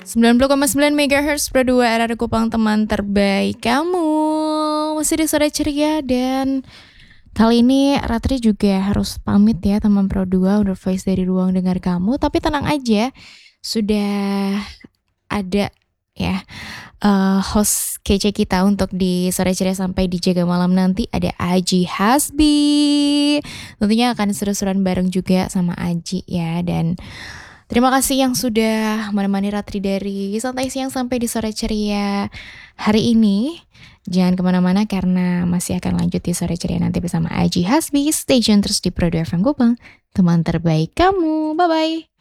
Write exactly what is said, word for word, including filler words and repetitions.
sembilan puluh koma sembilan megahertz Pro dua R R Kupang, teman terbaik kamu. Masih di Sore Ceria dan kali ini Ratri juga harus pamit ya teman Pro dua, Under Voice dari ruang dengar kamu. Tapi tenang aja, sudah ada ya uh, host kece kita untuk di Sore Ceria sampai di Jaga Malam nanti, ada Aji Hasbi. Tentunya akan seru-seruan bareng juga sama Aji ya. Dan terima kasih yang sudah menemani Ratri dari Santai Siang sampai di Sore Ceria hari ini. Jangan kemana-mana karena masih akan lanjut di Sore Ceria nanti bersama Aji Hasbi. Stay tune terus di Pro dua F M Kupang, teman terbaik kamu. Bye-bye.